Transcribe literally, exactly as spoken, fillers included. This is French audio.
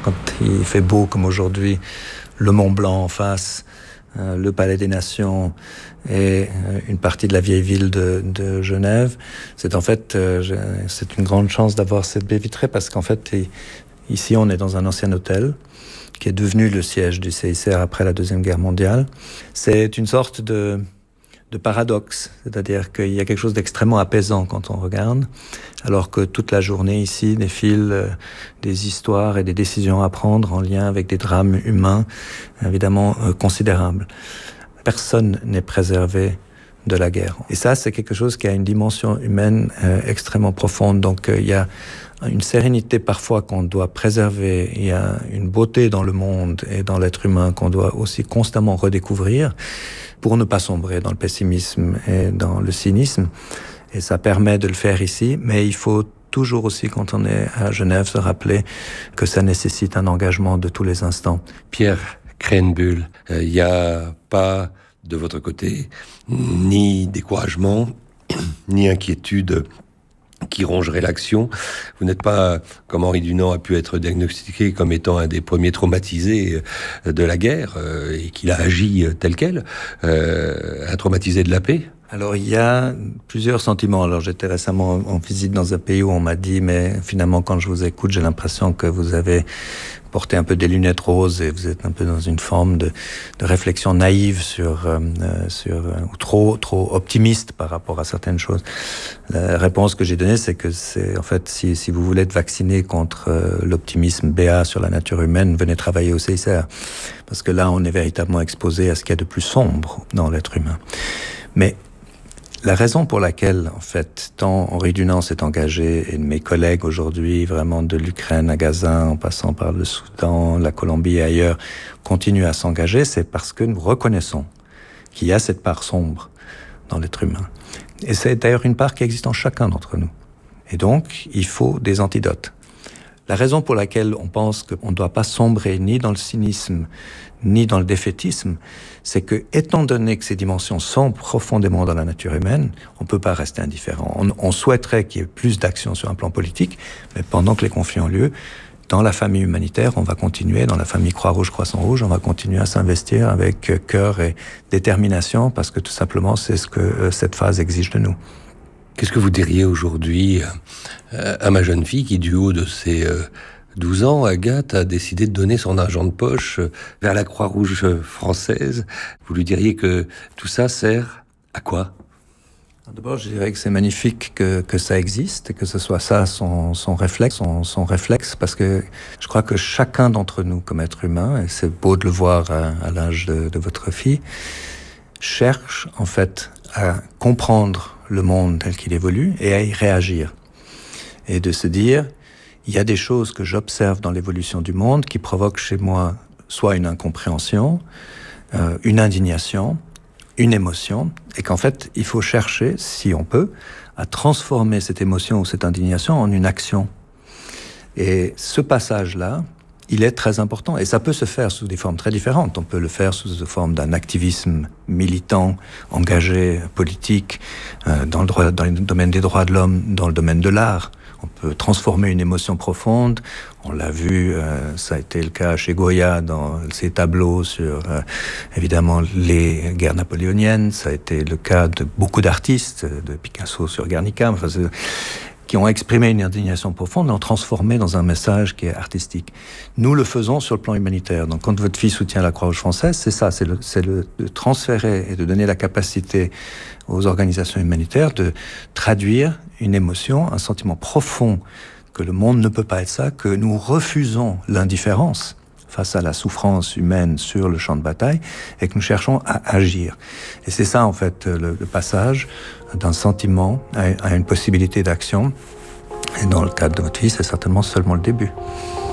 quand il fait beau comme aujourd'hui, le Mont Blanc en face, euh, le Palais des Nations et euh, une partie de la vieille ville de, de Genève. C'est en fait, euh, je, c'est une grande chance d'avoir cette baie vitrée parce qu'en fait, et, ici, on est dans un ancien hôtel qui est devenu le siège du C I C R après la Deuxième Guerre mondiale. C'est une sorte de, de paradoxe, c'est-à-dire qu'il y a quelque chose d'extrêmement apaisant quand on regarde, alors que toute la journée ici défilent euh, des histoires et des décisions à prendre en lien avec des drames humains évidemment euh, considérables. Personne n'est préservé de la guerre. Et ça, c'est quelque chose qui a une dimension humaine euh, extrêmement profonde. Donc, euh, il y a une sérénité parfois qu'on doit préserver. Il y a une beauté dans le monde et dans l'être humain qu'on doit aussi constamment redécouvrir pour ne pas sombrer dans le pessimisme et dans le cynisme. Et ça permet de le faire ici, mais il faut toujours aussi, quand on est à Genève, se rappeler que ça nécessite un engagement de tous les instants. Pierre Krahenbuhl, il euh, n'y a pas de votre côté ni découragement, ni inquiétude qui rongerait l'action. Vous n'êtes pas, comme Henri Dunant a pu être diagnostiqué comme étant un des premiers traumatisés de la guerre, euh, et qu'il a agi tel quel, euh, un traumatisé de la paix. Alors, il y a plusieurs sentiments. Alors, j'étais récemment en visite dans un pays où on m'a dit, mais finalement, quand je vous écoute, j'ai l'impression que vous avez porté un peu des lunettes roses et vous êtes un peu dans une forme de, de réflexion naïve sur, euh, sur euh, ou trop, trop optimiste par rapport à certaines choses. La réponse que j'ai donnée, c'est que c'est, en fait, si, si vous voulez être vacciné contre euh, l'optimisme béat sur la nature humaine, venez travailler au C I C R. Parce que là, on est véritablement exposé à ce qu'il y a de plus sombre dans l'être humain. Mais la raison pour laquelle, en fait, tant Henri Dunant s'est engagé et mes collègues aujourd'hui, vraiment de l'Ukraine à Gaza, en passant par le Soudan, la Colombie et ailleurs, continuent à s'engager, c'est parce que nous reconnaissons qu'il y a cette part sombre dans l'être humain. Et c'est d'ailleurs une part qui existe en chacun d'entre nous. Et donc, il faut des antidotes. La raison pour laquelle on pense qu'on ne doit pas sombrer ni dans le cynisme, ni dans le défaitisme, c'est que, étant donné que ces dimensions sont profondément dans la nature humaine, on ne peut pas rester indifférent. On, on souhaiterait qu'il y ait plus d'action sur un plan politique, mais pendant que les conflits ont lieu, dans la famille humanitaire, on va continuer, dans la famille Croix-Rouge, Croissant-Rouge, on va continuer à s'investir avec cœur et détermination, parce que tout simplement, c'est ce que euh, cette phase exige de nous. Qu'est-ce que vous diriez aujourd'hui euh, à ma jeune fille qui, du haut de ses euh, douze ans, Agathe, a décidé de donner son argent de poche euh, vers la Croix-Rouge française? Vous lui diriez que tout ça sert à quoi? D'abord, je dirais que c'est magnifique que, que ça existe et que ce soit ça son, son réflexe, son, son réflexe, parce que je crois que chacun d'entre nous, comme être humain, et c'est beau de le voir à, à l'âge de, de votre fille, cherche en fait à comprendre le monde tel qu'il évolue et à y réagir. Et de se dire, il y a des choses que j'observe dans l'évolution du monde qui provoquent chez moi soit une incompréhension, euh, une indignation, une émotion, et qu'en fait, il faut chercher, si on peut, à transformer cette émotion ou cette indignation en une action. Et ce passage-là, il est très important. Et ça peut se faire sous des formes très différentes. On peut le faire sous la forme d'un activisme militant, engagé, politique, euh, dans le droit, dans le domaine des droits de l'homme, dans le domaine de l'art. On peut transformer une émotion profonde. On l'a vu, euh, ça a été le cas chez Goya dans ses tableaux sur, euh, évidemment, les guerres napoléoniennes. Ça a été le cas de beaucoup d'artistes, de Picasso sur Guernica. Enfin, c'est, qui ont exprimé une indignation profonde, l'ont transformé dans un message qui est artistique. Nous le faisons sur le plan humanitaire. Donc, quand votre fille soutient la Croix-Rouge française, c'est ça, c'est, le, c'est le, de transférer et de donner la capacité aux organisations humanitaires de traduire une émotion, un sentiment profond que le monde ne peut pas être ça, que nous refusons l'indifférence face à la souffrance humaine sur le champ de bataille et que nous cherchons à agir. Et c'est ça, en fait, le, le passage d'un sentiment à, à une possibilité d'action. Et dans le cadre de votre fille, c'est certainement seulement le début.